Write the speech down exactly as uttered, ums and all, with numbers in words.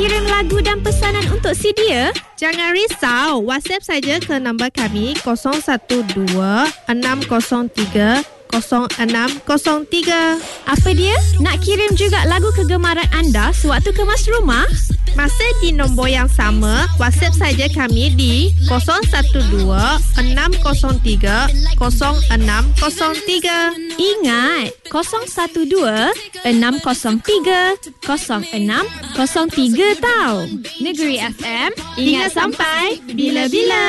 kirim lagu dan pesanan untuk C D ya? Jangan risau, WhatsApp saja ke nombor kami kosong satu dua enam kosong tiga kosong enam kosong tiga. Apa dia? Nak kirim juga lagu kegemaran anda sewaktu kemas rumah? Masih di nombor yang sama, WhatsApp saja kami di kosong satu dua enam kosong tiga kosong enam kosong tiga. Ingat, kosong satu dua enam kosong tiga kosong enam kosong tiga tau. Negeri F M, ingat sampai bila-bila.